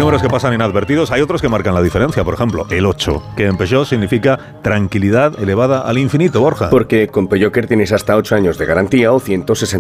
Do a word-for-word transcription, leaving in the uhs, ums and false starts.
números que pasan inadvertidos, hay otros que marcan la diferencia. Por ejemplo, el ocho, que en Peugeot significa tranquilidad elevada al infinito, Borja. Porque con Peugeot tienes hasta ocho años de garantía o ciento sesenta